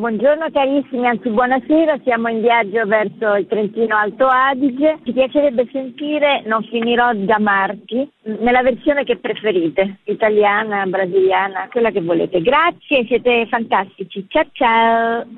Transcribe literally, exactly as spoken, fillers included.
buongiorno carissimi, anzi buonasera, siamo in viaggio verso il Trentino Alto Adige. Ci piacerebbe sentire Non finirò da Marchi, nella versione che preferite, italiana, brasiliana, quella che volete. Grazie, siete fantastici, ciao ciao!